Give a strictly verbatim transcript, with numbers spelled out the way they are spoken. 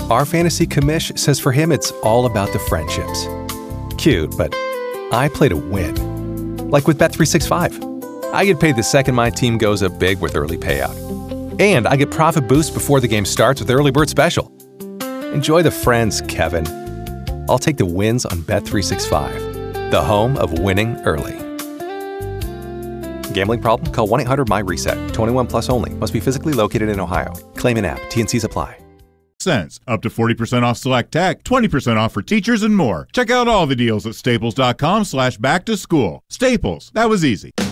Our fantasy commish says for him it's all about the friendships. Cute, but I play to win. Like with Bet three sixty-five. I get paid the second my team goes up big with early payout. And I get profit boost before the game starts with Early Bird Special. Enjoy the friends, Kevin. I'll take the wins on Bet three sixty-five, the home of winning early. Gambling problem? Call one eight hundred M Y reset. twenty-one plus only. Must be physically located in Ohio. Claim in app. T N Cs apply. Cents. Up to forty percent off select tech, twenty percent off for teachers and more. Check out all the deals at staples.com slash back to school. Staples. That was easy.